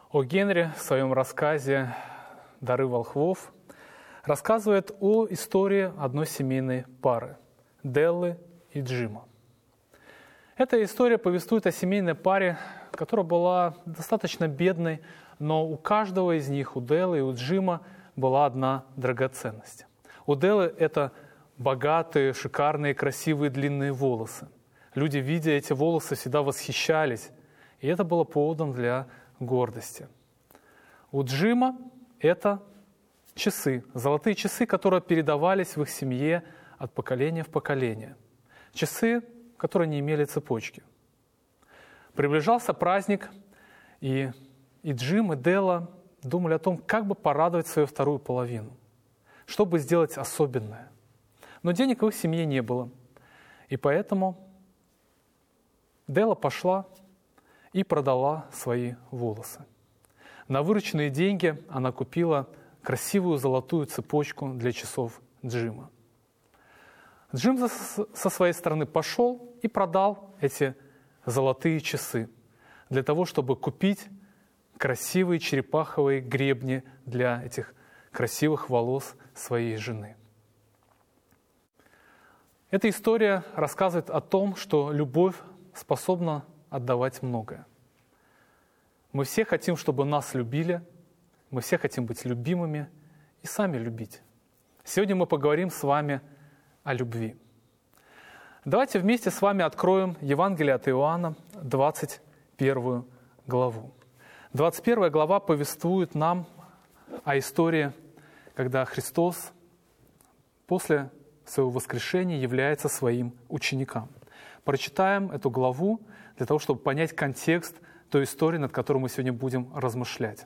О. Генри в своем рассказе «Дары волхвов» рассказывает о истории одной семейной пары – Деллы и Джима. Эта история повествует о семейной паре, которая была достаточно бедной, но у каждого из них, у Деллы и у Джима, была одна драгоценность. У Деллы это богатые, шикарные, красивые длинные волосы. Люди, видя эти волосы, всегда восхищались, и это было поводом для гордости. У Джима это часы, золотые часы, которые передавались в их семье от поколения в поколение. Часы, которые не имели цепочки. Приближался праздник, и Джим, и Делла думали о том, как бы порадовать свою вторую половину, чтобы сделать особенное. Но денег в их семье не было, и поэтому Делла пошла и продала свои волосы. На вырученные деньги она купила красивую золотую цепочку для часов Джима. Джим со своей стороны пошел и продал эти золотые часы для того, чтобы купить красивые черепаховые гребни для этих красивых волос своей жены. Эта история рассказывает о том, что любовь способна отдавать многое. Мы все хотим, чтобы нас любили, мы все хотим быть любимыми и сами любить. Сегодня мы поговорим с вами о любви. Давайте вместе с вами откроем Евангелие от Иоанна, 21 главу. 21 глава повествует нам о истории, когда Христос после своего воскрешения является своим ученикам. Прочитаем эту главу для того, чтобы понять контекст той истории, над которой мы сегодня будем размышлять.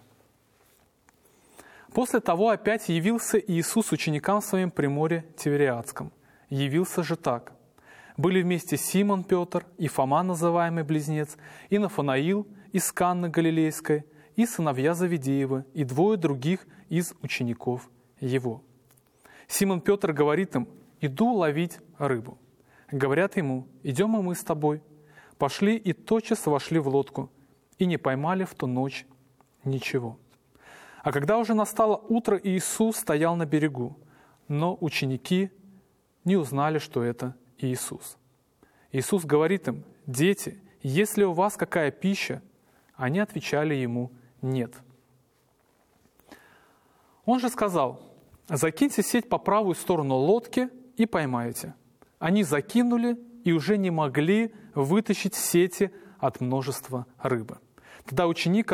«После того опять явился Иисус ученикам своим при море Тивериадском. Явился же так. Были вместе Симон Петр и Фома, называемый Близнец, и Нафанаил из Канны Галилейской, и сыновья Завидеевы, и двое других из учеников его. Симон Петр говорит им: иду ловить рыбу. Говорят ему: идем и мы с тобой. Пошли и тотчас вошли в лодку, и не поймали в ту ночь ничего. А когда уже настало утро, Иисус стоял на берегу, но ученики не узнали, что это Иисус. Иисус говорит им: дети, есть ли у вас какая пища? Они отвечали ему: нет. Он же сказал: закиньте сеть по правую сторону лодки и поймаете. Они закинули и уже не могли вытащить сети от множества рыбы. Тогда ученик,